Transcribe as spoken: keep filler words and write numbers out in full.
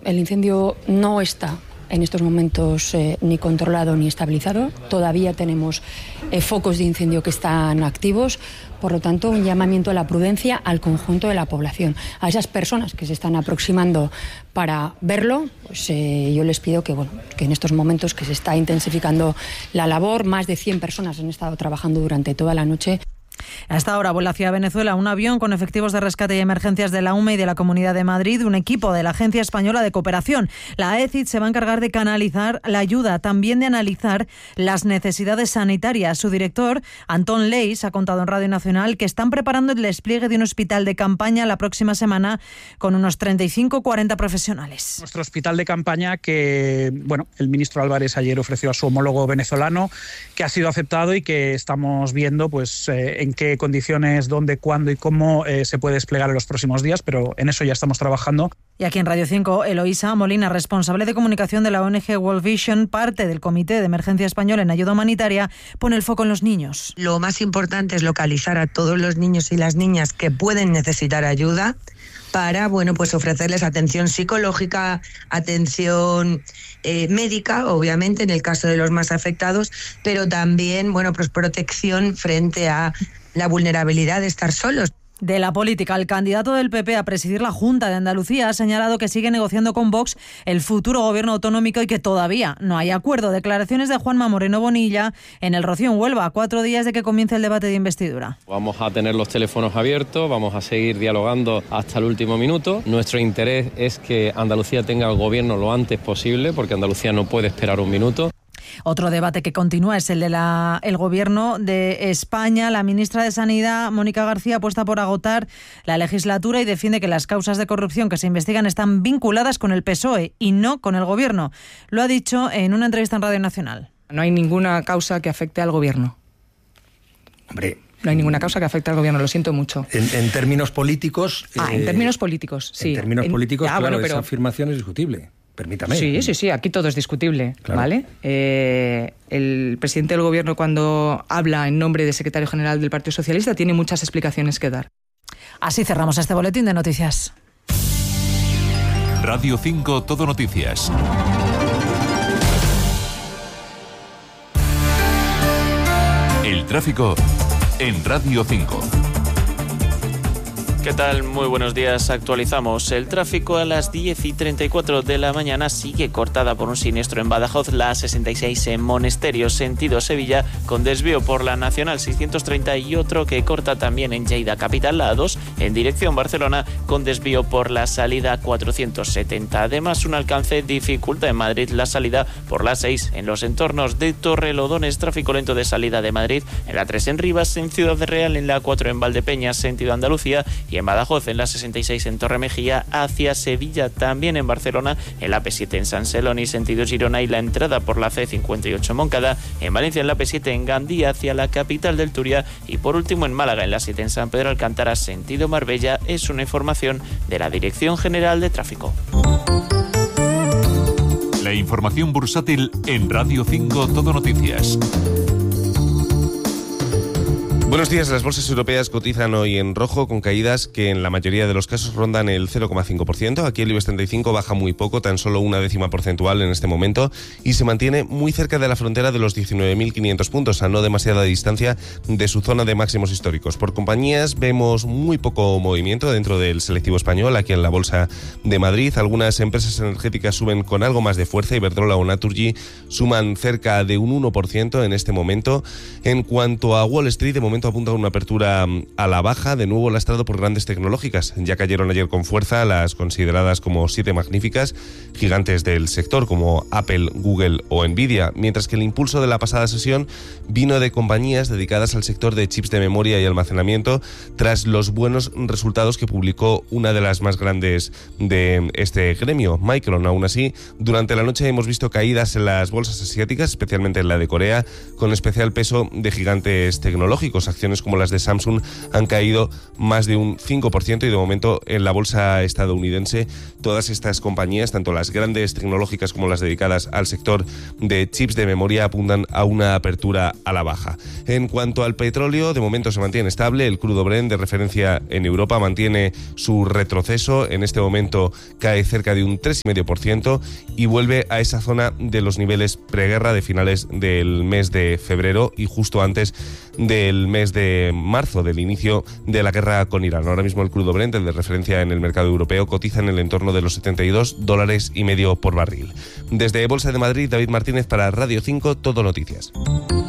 El incendio no está en estos momentos eh, ni controlado ni estabilizado. Todavía tenemos eh, focos de incendio que están activos. Por lo tanto, un llamamiento a la prudencia al conjunto de la población. A esas personas que se están aproximando para verlo, pues eh, yo les pido que, bueno, que en estos momentos que se está intensificando la labor, más de cien personas han estado trabajando durante toda la noche. A esta hora vuela hacia Venezuela un avión con efectivos de rescate y emergencias de la U M E y de la Comunidad de Madrid, un equipo de la Agencia Española de Cooperación. La A E C I D se va a encargar de canalizar la ayuda, también de analizar las necesidades sanitarias. Su director, Antón Leis, ha contado en Radio Nacional que están preparando el despliegue de un hospital de campaña la próxima semana con unos treinta y cinco a cuarenta profesionales. Nuestro hospital de campaña que, bueno, el ministro Álvarez ayer ofreció a su homólogo venezolano, que ha sido aceptado y que estamos viendo, pues, eh, en qué condiciones, dónde, cuándo y cómo eh, se puede desplegar en los próximos días, pero en eso ya estamos trabajando. Y aquí en Radio cinco, Eloísa Molina, responsable de comunicación de la O N G World Vision, parte del Comité de Emergencia Español en Ayuda Humanitaria, pone el foco en los niños. Lo más importante es localizar a todos los niños y las niñas que pueden necesitar ayuda para, bueno, pues ofrecerles atención psicológica, atención eh, médica, obviamente, en el caso de los más afectados, pero también, bueno, pues protección frente a la vulnerabilidad de estar solos. De la política, el candidato del P P a presidir la Junta de Andalucía ha señalado que sigue negociando con Vox el futuro gobierno autonómico y que todavía no hay acuerdo. Declaraciones de Juanma Moreno Bonilla en el Rocío, en Huelva, a cuatro días de que comience el debate de investidura. Vamos a tener los teléfonos abiertos, vamos a seguir dialogando hasta el último minuto. Nuestro interés es que Andalucía tenga el gobierno lo antes posible, porque Andalucía no puede esperar un minuto. Otro debate que continúa es el de la, el Gobierno de España. La ministra de Sanidad, Mónica García, apuesta por agotar la legislatura y defiende que las causas de corrupción que se investigan están vinculadas con el P S O E y no con el Gobierno. Lo ha dicho en una entrevista en Radio Nacional. No hay ninguna causa que afecte al Gobierno. Hombre... No hay ninguna causa que afecte al Gobierno, lo siento mucho. En, en términos políticos... Ah, eh, en términos políticos, sí. En términos políticos, en, ah, claro, bueno, pero... esa afirmación es discutible. Permítame. Sí, sí, sí, aquí todo es discutible, claro. ¿Vale? Eh, el presidente del Gobierno, cuando habla en nombre del secretario general del Partido Socialista, tiene muchas explicaciones que dar. Así cerramos este boletín de noticias. Radio cinco, Todo Noticias. El tráfico en Radio cinco. ¿Qué tal? Muy buenos días. Actualizamos. El tráfico a las diez y treinta y cuatro de la mañana sigue cortada por un siniestro en Badajoz, la A sesenta y seis en Monesterio, sentido Sevilla, con desvío por la Nacional seiscientos treinta y otro que corta también en Lleida Capital, la A dos, en dirección Barcelona, con desvío por la salida cuatrocientos setenta. Además, un alcance dificulta en Madrid la salida por la seis en los entornos de Torrelodones, tráfico lento de salida de Madrid, en la tres en Rivas, en Ciudad Real, en la cuatro en Valdepeñas, sentido Andalucía, y en Badajoz, en la sesenta y seis en Torremejía, hacia Sevilla, también en Barcelona, en la P siete en San Celoni, sentido Girona, y la entrada por la C cincuenta y ocho en Moncada, en Valencia, en la P siete en Gandía, hacia la capital del Turia, y por último en Málaga, en la siete en San Pedro Alcántara, sentido Marbella. Es una información de la Dirección General de Tráfico. La información bursátil en Radio cinco, Todo Noticias. Buenos días. Las bolsas europeas cotizan hoy en rojo, con caídas que en la mayoría de los casos rondan el cero coma cinco por ciento. Aquí el IBEX treinta y cinco baja muy poco, tan solo una décima porcentual en este momento, y se mantiene muy cerca de la frontera de los diecinueve mil quinientos puntos, a no demasiada distancia de su zona de máximos históricos. Por compañías vemos muy poco movimiento dentro del selectivo español, aquí en la Bolsa de Madrid. Algunas empresas energéticas suben con algo más de fuerza, Iberdrola o Naturgy suman cerca de un uno por ciento en este momento. En cuanto a Wall Street, de momento apunta a una apertura a la baja, de nuevo lastrado por grandes tecnológicas. Ya cayeron ayer con fuerza las consideradas como siete magníficas, gigantes del sector como Apple, Google o Nvidia, mientras que el impulso de la pasada sesión vino de compañías dedicadas al sector de chips de memoria y almacenamiento, tras los buenos resultados que publicó una de las más grandes de este gremio, Micron. Aún así, durante la noche hemos visto caídas en las bolsas asiáticas, especialmente en la de Corea, con especial peso de gigantes tecnológicos. mercados. Acciones como las de Samsung han caído más de un cinco por ciento y de momento en la bolsa estadounidense todas estas compañías, tanto las grandes tecnológicas como las dedicadas al sector de chips de memoria, apuntan a una apertura a la baja. En cuanto al petróleo, de momento se mantiene estable. El crudo Brent de referencia en Europa mantiene su retroceso. En este momento cae cerca de un tres coma cinco por ciento y vuelve a esa zona de los niveles preguerra de finales del mes de febrero y justo antes del mes de marzo, del inicio de la guerra con Irán. Ahora mismo el crudo Brent, el de referencia en el mercado europeo, cotiza en el entorno de los setenta y dos dólares y medio por barril. Desde Bolsa de Madrid, David Martínez para Radio cinco, Todo Noticias.